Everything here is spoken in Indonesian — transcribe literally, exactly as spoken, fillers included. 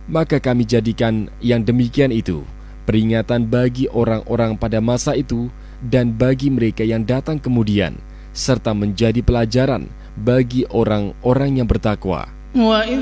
Maka kami jadikan yang demikian itu peringatan bagi orang-orang pada masa itu dan bagi mereka yang datang kemudian, serta menjadi pelajaran bagi orang-orang yang bertakwa.